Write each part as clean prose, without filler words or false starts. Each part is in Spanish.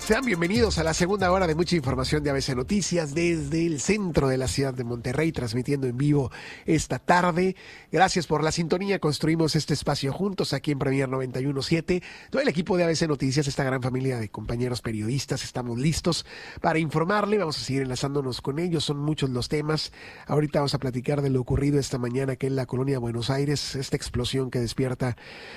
Sean bienvenidos a la segunda hora de mucha información de ABC Noticias desde el centro de la ciudad de Monterrey, transmitiendo en vivo esta tarde. Gracias por la sintonía. Construimos este espacio juntos aquí en Premier 91.7. Todo el equipo de ABC Noticias, esta gran familia de compañeros periodistas, estamos listos para informarle. Vamos a seguir enlazándonos con ellos. Son muchos los temas. Ahorita vamos a platicar de lo ocurrido esta mañana aquí en la colonia Buenos Aires, esta explosión que despierta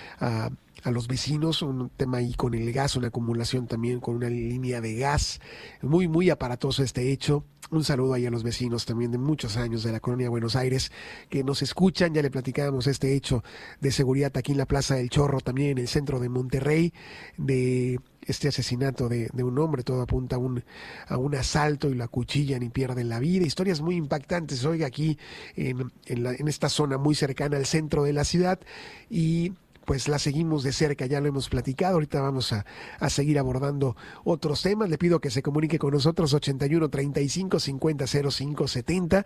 a los vecinos, un tema ahí con el gas, una acumulación también con una línea de gas, muy aparatoso este hecho. Un saludo ahí a los vecinos también de muchos años de la colonia Buenos Aires que nos escuchan. Ya le platicábamos este hecho de seguridad aquí en la Plaza del Chorro, también en el centro de Monterrey, de este asesinato de un hombre. Todo apunta a un asalto y lo acuchillan y pierden la vida. Historias muy impactantes, oiga, aquí en esta zona muy cercana al centro de la ciudad, y pues la seguimos de cerca, ya lo hemos platicado. Ahorita vamos a seguir abordando otros temas. Le pido que se comunique con nosotros 81 35 50 05 70,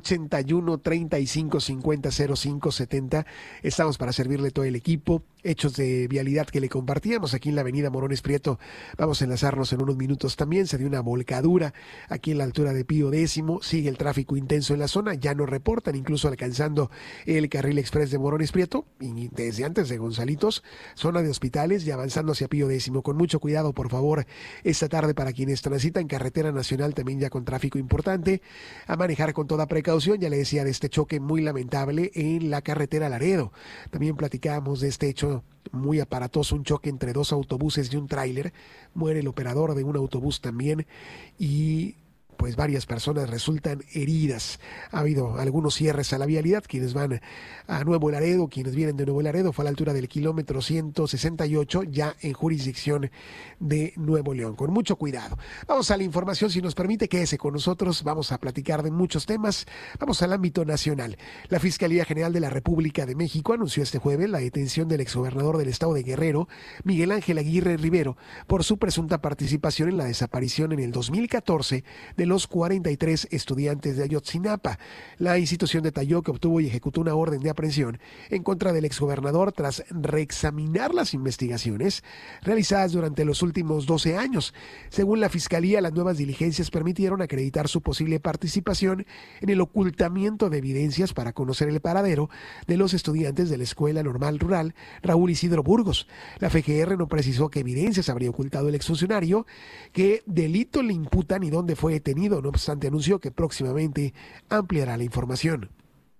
81 35 50 05 70. Estamos para servirle todo el equipo. Hechos de vialidad que le compartíamos aquí en la avenida Morones Prieto. Vamos a enlazarnos en unos minutos también. Se dio una volcadura aquí en la altura de Pío X. Sigue el tráfico intenso en la zona. Ya nos reportan, incluso alcanzando el carril express de Morones Prieto, y desde antes de Gonzalitos, zona de hospitales, y avanzando hacia Pío X. Con mucho cuidado, por favor, esta tarde para quienes transitan carretera nacional, también ya con tráfico importante, a manejar con toda precaución. Ya le decía de este choque muy lamentable en la carretera Laredo. También platicábamos de este hecho muy aparatoso, un choque entre dos autobuses y un tráiler. Muere el operador de un autobús también, y pues varias personas resultan heridas. Ha habido algunos cierres a la vialidad. Quienes van a Nuevo Laredo, quienes vienen de Nuevo Laredo, fue a la altura del kilómetro 168, ya en jurisdicción de Nuevo León. Con mucho cuidado. Vamos a la información, si nos permite, quédese con nosotros. Vamos a platicar de muchos temas. Vamos al ámbito nacional. La Fiscalía General de la República de México anunció este jueves la detención del exgobernador del estado de Guerrero, Miguel Ángel Aguirre Rivero, por su presunta participación en la desaparición en el 2014 de los 43 estudiantes de Ayotzinapa. La institución detalló que obtuvo y ejecutó una orden de aprehensión en contra del exgobernador tras reexaminar las investigaciones realizadas durante los últimos 12 años. Según la Fiscalía, las nuevas diligencias permitieron acreditar su posible participación en el ocultamiento de evidencias para conocer el paradero de los estudiantes de la Escuela Normal Rural Raúl Isidro Burgos. La FGR no precisó qué evidencias habría ocultado el exfuncionario, qué delito le imputan y dónde fue detenido. No obstante, anunció que próximamente ampliará la información.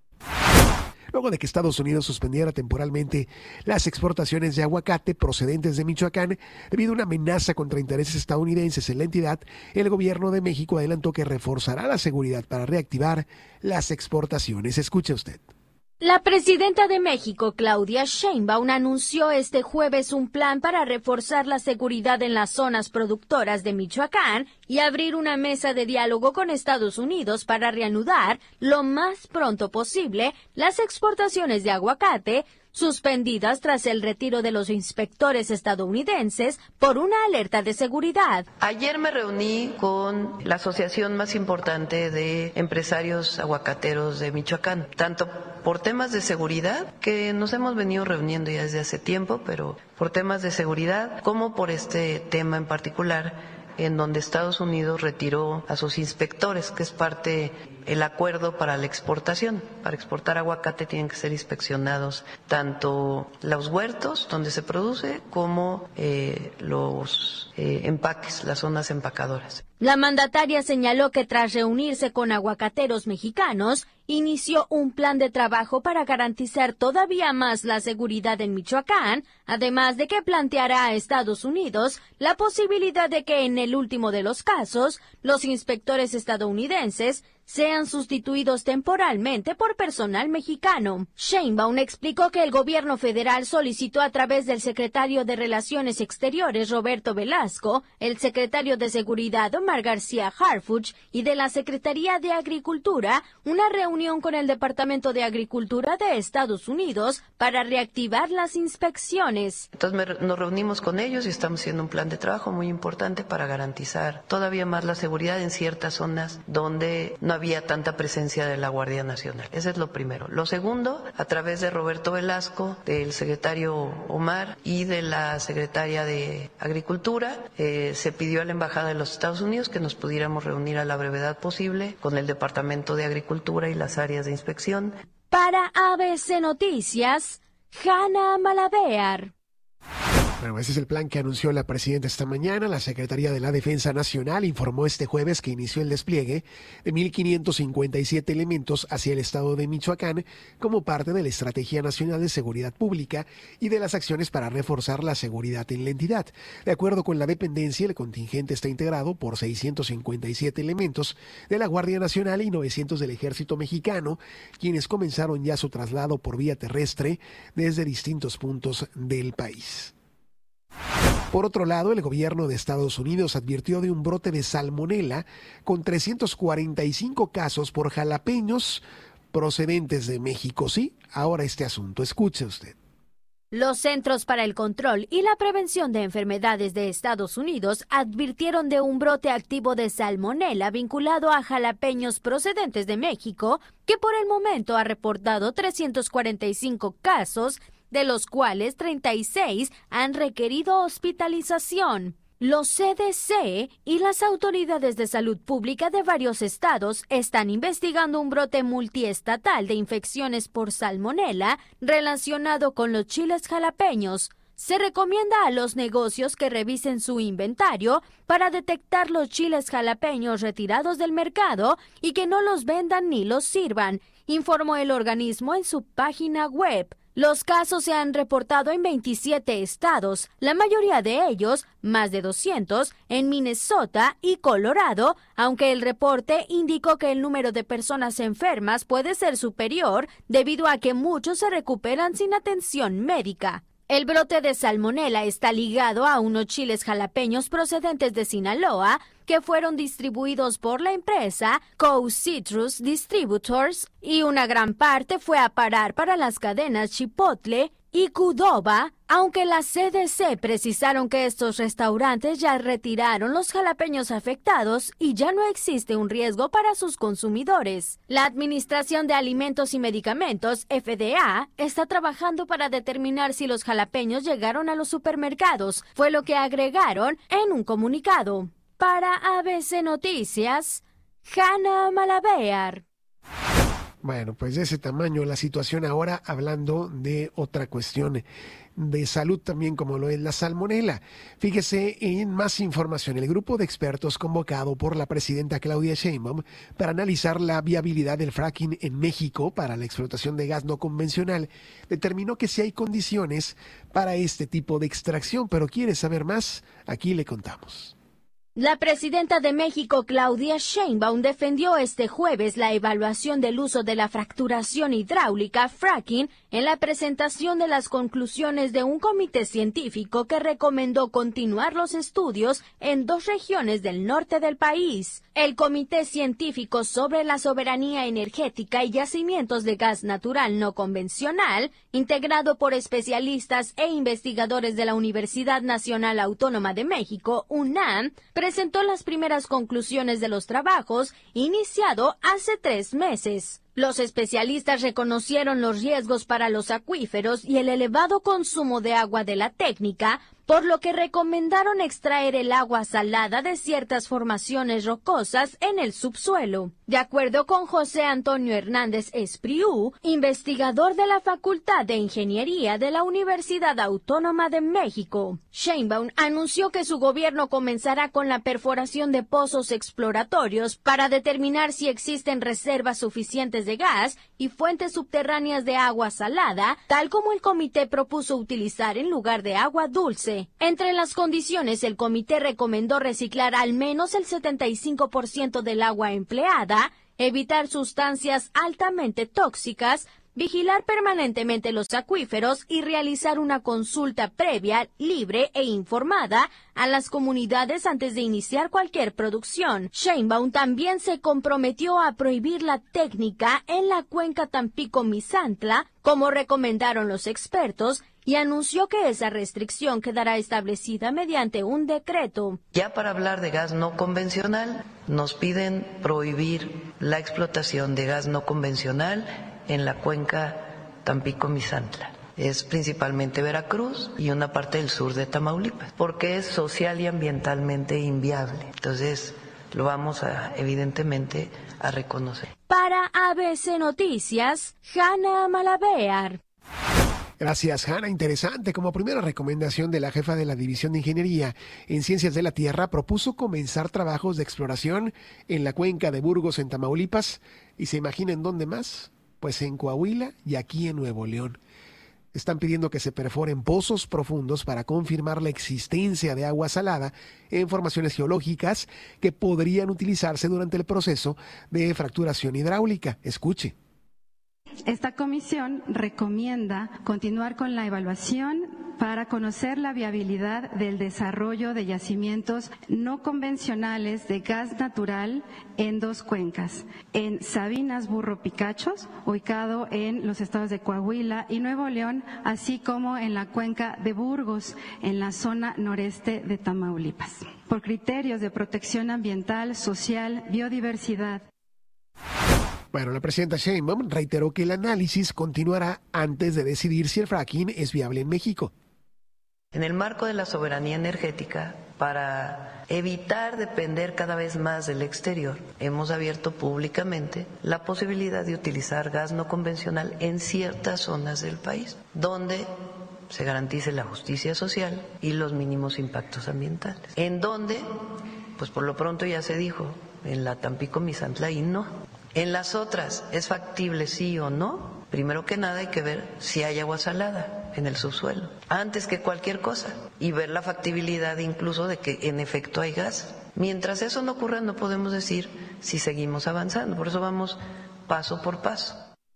Luego de que Estados Unidos suspendiera temporalmente las exportaciones de aguacate procedentes de Michoacán debido a una amenaza contra intereses estadounidenses en la entidad, el gobierno de México adelantó que reforzará la seguridad para reactivar las exportaciones. Escuche usted. La presidenta de México, Claudia Sheinbaum, anunció este jueves un plan para reforzar la seguridad en las zonas productoras de Michoacán y abrir una mesa de diálogo con Estados Unidos para reanudar lo más pronto posible las exportaciones de aguacate, suspendidas tras el retiro de los inspectores estadounidenses por una alerta de seguridad. Ayer me reuní con la asociación más importante de empresarios aguacateros de Michoacán, tanto por temas de seguridad, que nos hemos venido reuniendo ya desde hace tiempo, pero por temas de seguridad, como por este tema en particular, en donde Estados Unidos retiró a sus inspectores, que es parte del acuerdo para la exportación. Para exportar aguacate tienen que ser inspeccionados tanto los huertos donde se produce como los empaques, las zonas empacadoras. La mandataria señaló que tras reunirse con aguacateros mexicanos, inició un plan de trabajo para garantizar todavía más la seguridad en Michoacán, además de que planteará a Estados Unidos la posibilidad de que en el último de los casos, los inspectores estadounidenses sean sustituidos temporalmente por personal mexicano. Sheinbaum explicó que el gobierno federal solicitó a través del secretario de Relaciones Exteriores, Roberto Velasco, el secretario de Seguridad, Omar García Harfuch, y de la Secretaría de Agricultura, una reunión con el Departamento de Agricultura de Estados Unidos para reactivar las inspecciones. Entonces nos reunimos con ellos y estamos haciendo un plan de trabajo muy importante para garantizar todavía más la seguridad en ciertas zonas donde no había tanta presencia de la Guardia Nacional. Ese es lo primero. Lo segundo, a través de Roberto Velasco, del secretario Omar y de la secretaria de Agricultura, se pidió a la Embajada de los Estados Unidos que nos pudiéramos reunir a la brevedad posible con el Departamento de Agricultura y las áreas de inspección. Para ABC Noticias, Hanna Malavéar. Bueno, ese es el plan que anunció la presidenta esta mañana. La Secretaría de la Defensa Nacional informó este jueves que inició el despliegue de 1.557 elementos hacia el estado de Michoacán como parte de la Estrategia Nacional de Seguridad Pública y de las acciones para reforzar la seguridad en la entidad. De acuerdo con la dependencia, el contingente está integrado por 657 elementos de la Guardia Nacional y 900 del Ejército Mexicano, quienes comenzaron ya su traslado por vía terrestre desde distintos puntos del país. Por otro lado, el gobierno de Estados Unidos advirtió de un brote de salmonela con 345 casos por jalapeños procedentes de México. Sí, ahora este asunto, escuche usted. Los Centros para el Control y la Prevención de Enfermedades de Estados Unidos advirtieron de un brote activo de salmonela vinculado a jalapeños procedentes de México, que por el momento ha reportado 345 casos, de los cuales 36 han requerido hospitalización. Los CDC y las autoridades de salud pública de varios estados están investigando un brote multiestatal de infecciones por salmonela relacionado con los chiles jalapeños. Se recomienda a los negocios que revisen su inventario para detectar los chiles jalapeños retirados del mercado y que no los vendan ni los sirvan, informó el organismo en su página web. Los casos se han reportado en 27 estados, la mayoría de ellos, más de 200, en Minnesota y Colorado, aunque el reporte indicó que el número de personas enfermas puede ser superior debido a que muchos se recuperan sin atención médica. El brote de salmonela está ligado a unos chiles jalapeños procedentes de Sinaloa que fueron distribuidos por la empresa Coast Citrus Distributors y una gran parte fue a parar para las cadenas Chipotle y Qdoba, aunque la CDC precisaron que estos restaurantes ya retiraron los jalapeños afectados y ya no existe un riesgo para sus consumidores. La Administración de Alimentos y Medicamentos, FDA, está trabajando para determinar si los jalapeños llegaron a los supermercados, fue lo que agregaron en un comunicado. Para ABC Noticias, Hanna Malavéar. Bueno, pues de ese tamaño la situación ahora, hablando de otra cuestión de salud también como lo es la salmonela. Fíjese en más información. El grupo de expertos convocado por la presidenta Claudia Sheinbaum para analizar la viabilidad del fracking en México para la explotación de gas no convencional determinó que sí hay condiciones para este tipo de extracción, pero ¿quiere saber más? Aquí le contamos. La presidenta de México, Claudia Sheinbaum, defendió este jueves la evaluación del uso de la fracturación hidráulica, fracking, en la presentación de las conclusiones de un comité científico que recomendó continuar los estudios en 2 regiones del norte del país. El Comité Científico sobre la Soberanía Energética y Yacimientos de Gas Natural No Convencional, integrado por especialistas e investigadores de la Universidad Nacional Autónoma de México, UNAM, presentó las primeras conclusiones de los trabajos iniciado hace 3 meses. Los especialistas reconocieron los riesgos para los acuíferos y el elevado consumo de agua de la técnica, por lo que recomendaron extraer el agua salada de ciertas formaciones rocosas en el subsuelo. De acuerdo con José Antonio Hernández Espriu, investigador de la Facultad de Ingeniería de la Universidad Autónoma de México, Sheinbaum anunció que su gobierno comenzará con la perforación de pozos exploratorios para determinar si existen reservas suficientes de gas y fuentes subterráneas de agua salada, tal como el comité propuso utilizar en lugar de agua dulce. Entre las condiciones, el comité recomendó reciclar al menos el 75% del agua empleada, evitar sustancias altamente tóxicas, vigilar permanentemente los acuíferos y realizar una consulta previa, libre e informada a las comunidades antes de iniciar cualquier producción. Sheinbaum también se comprometió a prohibir la técnica en la cuenca Tampico-Misantla, como recomendaron los expertos, y anunció que esa restricción quedará establecida mediante un decreto. Ya para hablar de gas no convencional, nos piden prohibir la explotación de gas no convencional en la cuenca Tampico-Misantla. Es principalmente Veracruz y una parte del sur de Tamaulipas, porque es social y ambientalmente inviable. Entonces, lo vamos evidentemente a reconocer. Para ABC Noticias, Hanna Malabear. Gracias, Hanna. Interesante. Como primera recomendación de la jefa de la División de Ingeniería en Ciencias de la Tierra, propuso comenzar trabajos de exploración en la cuenca de Burgos, en Tamaulipas. ¿Y se imaginan dónde más? Pues en Coahuila y aquí en Nuevo León. Están pidiendo que se perforen pozos profundos para confirmar la existencia de agua salada en formaciones geológicas que podrían utilizarse durante el proceso de fracturación hidráulica. Escuche. Esta comisión recomienda continuar con la evaluación para conocer la viabilidad del desarrollo de yacimientos no convencionales de gas natural en dos cuencas, en Sabinas Burro Picachos, ubicado en los estados de Coahuila y Nuevo León, así como en la cuenca de Burgos, en la zona noreste de Tamaulipas, por criterios de protección ambiental, social, biodiversidad. Bueno, la presidenta Sheinbaum reiteró que el análisis continuará antes de decidir si el fracking es viable en México. En el marco de la soberanía energética, para evitar depender cada vez más del exterior, hemos abierto públicamente la posibilidad de utilizar gas no convencional en ciertas zonas del país, donde se garantice la justicia social y los mínimos impactos ambientales. En donde, pues por lo pronto ya se dijo, en la Tampico-Misantla y no. En las otras, ¿es factible sí o no? Primero que nada hay que ver si hay agua salada en el subsuelo, antes que cualquier cosa, y ver la factibilidad incluso de que en efecto hay gas. Mientras eso no ocurra, no podemos decir si seguimos avanzando, por eso vamos paso por paso.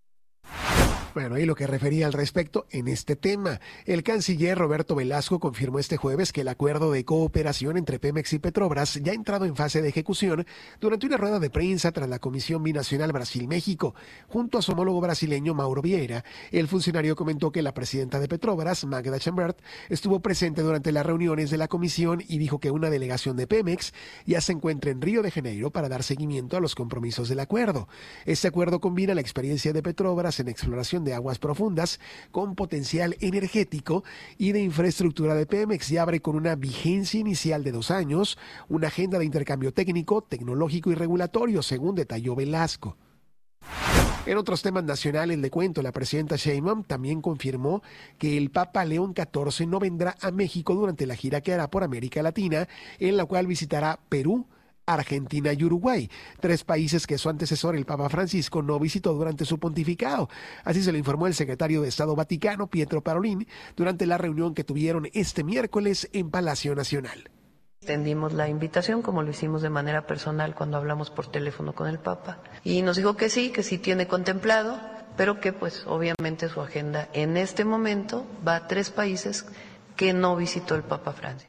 Bueno, y lo que refería al respecto en este tema, el canciller Roberto Velasco confirmó este jueves que el acuerdo de cooperación entre Pemex y Petrobras ya ha entrado en fase de ejecución durante una rueda de prensa tras la Comisión Binacional Brasil-México. Junto a su homólogo brasileño Mauro Vieira, el funcionario comentó que la presidenta de Petrobras, Magda Chambert, estuvo presente durante las reuniones de la comisión y dijo que una delegación de Pemex ya se encuentra en Río de Janeiro para dar seguimiento a los compromisos del acuerdo. Este acuerdo combina la experiencia de Petrobras en exploración de aguas profundas con potencial energético y de infraestructura de Pemex y abre con una vigencia inicial de 2 años una agenda de intercambio técnico, tecnológico y regulatorio, según detalló Velasco. En otros temas nacionales, le cuento, la presidenta Sheinbaum también confirmó que el Papa León XIV no vendrá a México durante la gira que hará por América Latina, en la cual visitará Perú, Argentina y Uruguay, 3 países que su antecesor, el Papa Francisco, no visitó durante su pontificado. Así se lo informó el secretario de Estado Vaticano, Pietro Parolin, durante la reunión que tuvieron este miércoles en Palacio Nacional. Extendimos la invitación, como lo hicimos de manera personal cuando hablamos por teléfono con el Papa, y nos dijo que sí tiene contemplado, pero que pues obviamente su agenda en este momento va a 3 países que no visitó el Papa Francisco.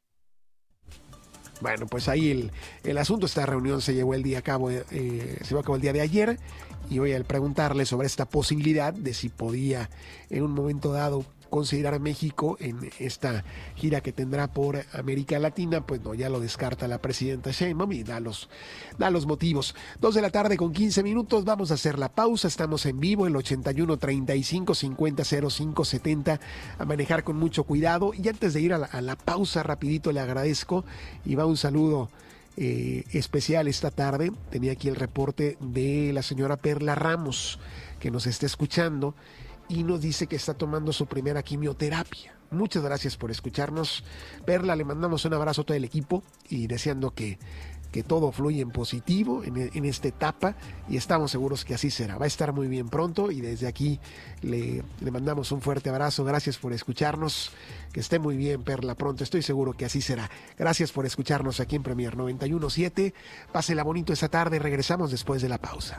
Bueno, pues ahí el asunto, esta reunión se llevó a cabo el día de ayer, y voy a preguntarle sobre esta posibilidad de si podía en un momento dado considerar a México en esta gira que tendrá por América Latina. Pues no, ya lo descarta la presidenta Sheinbaum y da los motivos. 2:15 p.m, vamos a hacer la pausa, estamos en vivo, el 81 35 50 05 70, a manejar con mucho cuidado. Y antes de ir a la pausa, rapidito le agradezco y va un saludo especial esta tarde. Tenía aquí el reporte de la señora Perla Ramos, que nos está escuchando y nos dice que está tomando su primera quimioterapia. Muchas gracias por escucharnos, Perla. Le mandamos un abrazo a todo el equipo y deseando que todo fluya en positivo en esta etapa, y estamos seguros que así será. Va a estar muy bien pronto, y desde aquí le mandamos un fuerte abrazo. Gracias por escucharnos, que esté muy bien, Perla, pronto. Estoy seguro que así será. Gracias por escucharnos aquí en Premier 91.7. Pásela bonito esta tarde. Regresamos después de la pausa.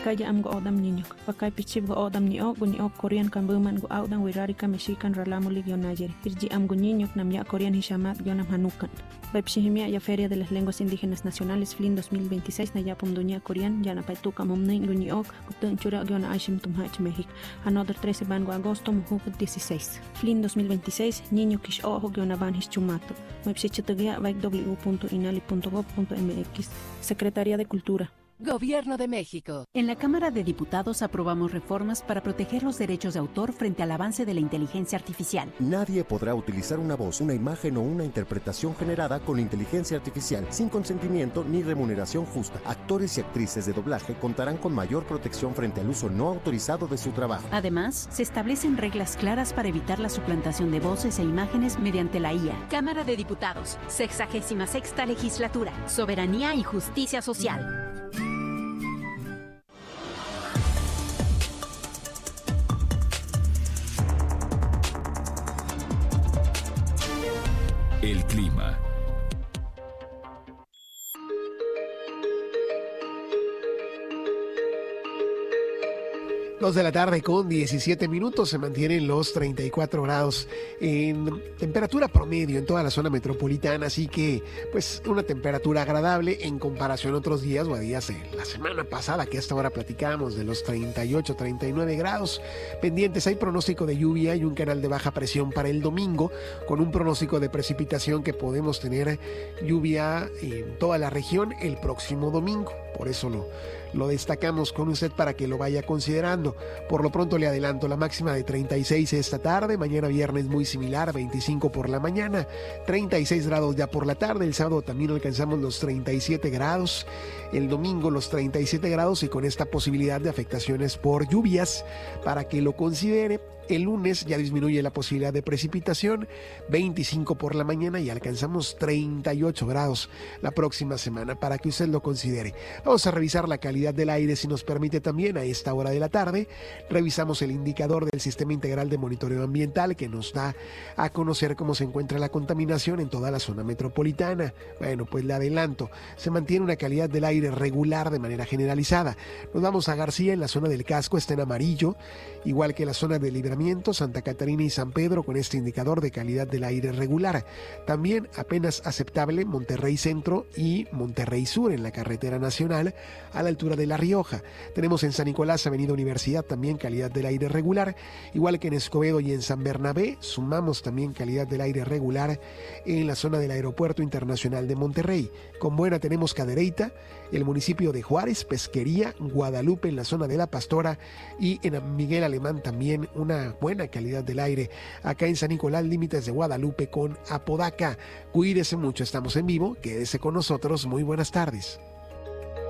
Pakaya am go odam niño. Pakay pichib go odam niyo Korean kan buman go audan wirarika Mexican ralamuli gyonayer. Irji am go niño nam ya Korean hishamat gyonam hanukan. Pepsihimia ya Feria de las Lenguas Indígenas Nacionales FLIN 2026 na yapum dunia Korean yana paituka momnein guniok kutun chura gyona aishim tumhach México. Another 13 bango agosto mujuk 16. FLIN 2026 niño kish ojo gyona van hischumato. Website www.inali.gov.mx. Secretaría de Cultura. Gobierno de México. En la Cámara de Diputados aprobamos reformas para proteger los derechos de autor frente al avance de la inteligencia artificial. Nadie podrá utilizar una voz, una imagen o una interpretación generada con inteligencia artificial sin consentimiento ni remuneración justa. Actores y actrices de doblaje contarán con mayor protección frente al uso no autorizado de su trabajo. Además, se establecen reglas claras para evitar la suplantación de voces e imágenes mediante la IA. Cámara de Diputados, 66ª Legislatura, Soberanía y Justicia Social. El clima. 2 de la tarde con 17 minutos, se mantienen los 34 grados en temperatura promedio en toda la zona metropolitana, así que pues una temperatura agradable en comparación a otros días o a días de la semana pasada, que hasta ahora platicábamos de los 38, 39 grados. Pendientes, hay pronóstico de lluvia y un canal de baja presión para el domingo, con un pronóstico de precipitación que podemos tener lluvia en toda la región el próximo domingo. Por eso lo destacamos con usted para que lo vaya considerando. Por lo pronto le adelanto la máxima de 36 esta tarde, mañana viernes muy similar, 25 por la mañana, 36 grados ya por la tarde, el sábado también alcanzamos los 37 grados, el domingo los 37 grados y con esta posibilidad de afectaciones por lluvias para que lo considere. El lunes ya disminuye la posibilidad de precipitación, 25 por la mañana y alcanzamos 38 grados la próxima semana para que usted lo considere. Vamos a revisar la calidad del aire si nos permite también a esta hora de la tarde. Revisamos el indicador del Sistema Integral de Monitoreo Ambiental que nos da a conocer cómo se encuentra la contaminación en toda la zona metropolitana. Bueno, pues le adelanto, se mantiene una calidad del aire regular de manera generalizada. Nos vamos a García, en la zona del Casco está en amarillo, igual que la zona de Libramiento, Santa Catarina y San Pedro con este indicador de calidad del aire regular. También apenas aceptable Monterrey Centro y Monterrey Sur en la carretera nacional a la altura de La Rioja. Tenemos en San Nicolás, Avenida Universidad, también calidad del aire regular, igual que en Escobedo y en San Bernabé. Sumamos también calidad del aire regular en la zona del Aeropuerto Internacional de Monterrey. Con buena tenemos Cadereyta, el municipio de Juárez, Pesquería, Guadalupe en la zona de La Pastora y en Miguel Alemán también una buena calidad del aire. Acá en San Nicolás, límites de Guadalupe con Apodaca. Cuídese mucho, estamos en vivo, quédese con nosotros, muy buenas tardes.